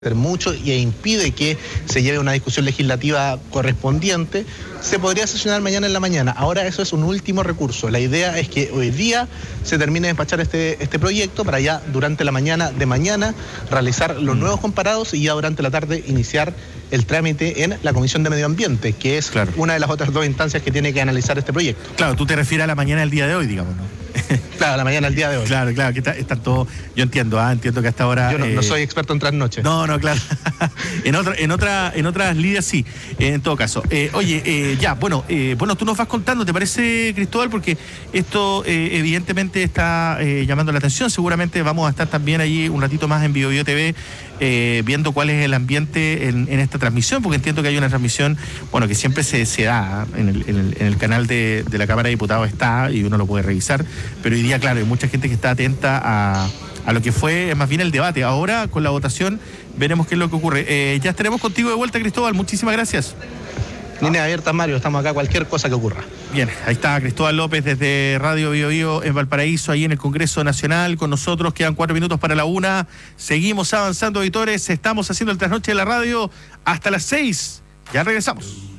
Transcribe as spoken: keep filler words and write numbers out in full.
mucho y impide que se lleve una discusión legislativa correspondiente, se podría sesionar mañana en la mañana. Ahora eso es un último recurso. La idea es que hoy día se termine de despachar este, este proyecto para ya durante la mañana de mañana realizar los nuevos comparados y ya durante la tarde iniciar el trámite en la Comisión de Medio Ambiente, que es claro. una de las otras dos instancias que tiene que analizar este proyecto. Claro, tú te refieres a la mañana del día de hoy, digamos, ¿no? Claro, a la mañana del día de hoy. Claro, claro, que está, está todo, yo entiendo, ah, entiendo que hasta ahora... Yo no, eh, no soy experto en trasnoche. No, no, claro. en otra, en otra, en otras líneas sí, en todo caso. Eh, oye, eh, ya, bueno, eh, bueno, tú nos vas contando, ¿te parece, Cristóbal? Porque esto eh, evidentemente está eh, llamando la atención. Seguramente vamos a estar también allí un ratito más en Bio Bio T V eh, viendo cuál es el ambiente en, en esta transmisión, porque entiendo que hay una transmisión, bueno, que siempre se, se da en el, en el, en el canal de, de la Cámara de Diputados está y uno lo puede revisar, pero hoy día, claro, hay mucha gente que está atenta a, a lo que fue más bien el debate. Ahora, con la votación, veremos qué es lo que ocurre. Eh, ya estaremos contigo de vuelta, Cristóbal. Muchísimas gracias. Líneas abiertas, Mario. Estamos acá, cualquier cosa que ocurra. Bien, ahí está Cristóbal López desde Radio Bio Bio en Valparaíso, ahí en el Congreso Nacional con nosotros. Quedan cuatro minutos para la una. Seguimos avanzando, auditores. Estamos haciendo el trasnoche de la radio hasta las seis. Ya regresamos.